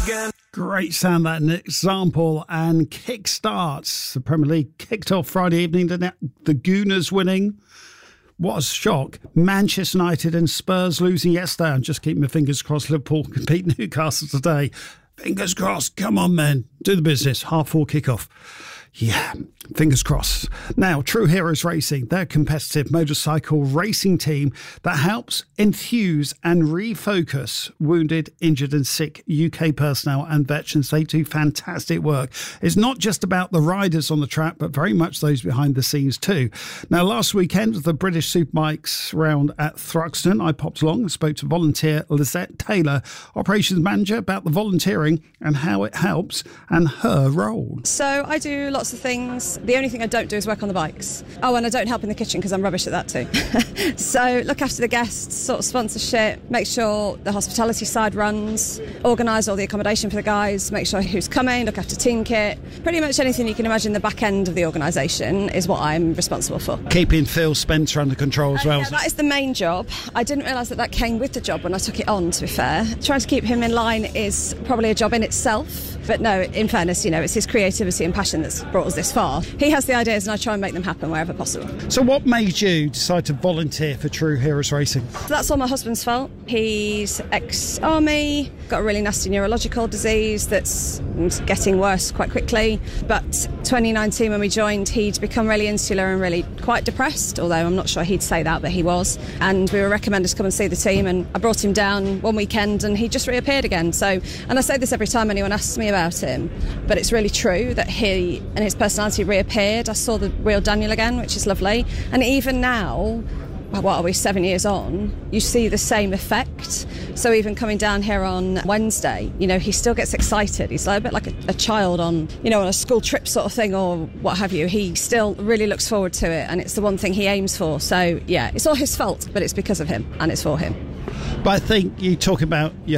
again. Great sound, that an example, and kick-starts. The Premier League kicked off Friday evening, didn't it? The Gooners winning. What a shock. Manchester United and Spurs losing yesterday. I'm just keeping my fingers crossed Liverpool can beat Newcastle today. Fingers crossed. Come on, men. Do the business. 4:30 kickoff. Yeah, fingers crossed. Now, True Heroes Racing, their competitive motorcycle racing team that helps enthuse and refocus wounded, injured and sick UK personnel and veterans. They do fantastic work. It's not just about the riders on the track, but very much those behind the scenes too. Now, last weekend, the British Superbikes round at Thruxton, I popped along and spoke to volunteer Lizette Taylor, operations manager, about the volunteering and how it helps and her role. So I do lots of things. The only thing I don't do is work on the bikes. Oh, and I don't help in the kitchen because I'm rubbish at that too. So look after the guests, sort of sponsorship, make sure the hospitality side runs, organise all the accommodation for the guys, make sure who's coming, look after team kit. Pretty much anything you can imagine the back end of the organisation is what I'm responsible for. Keeping Phil Spencer under control as well. Yeah, that is the main job. I didn't realise that came with the job when I took it on, to be fair. Trying to keep him in line is probably a job in itself. But no, in fairness, it's his creativity and passion that's brought us this far. He has the ideas and I try and make them happen wherever possible. So what made you decide to volunteer for True Heroes Racing? That's all my husband's fault. He's ex-army, got a really nasty neurological disease that's getting worse quite quickly. But 2019 when we joined, he'd become really insular and really quite depressed, although I'm not sure he'd say that, but he was. And we were recommended to come and see the team, and I brought him down one weekend and he just reappeared again. So, and I say this every time anyone asks me about him, but it's really true that he and his personality reappeared. I saw the real Daniel again, which is lovely. And even now, what are we, 7 years on, you see the same effect. So even coming down here on Wednesday, he still gets excited. He's like a bit like a child on a school trip sort of thing or what have you. He still really looks forward to it, and it's the one thing he aims for. So yeah, it's all his fault, but it's because of him and it's for him. But I think you talk about your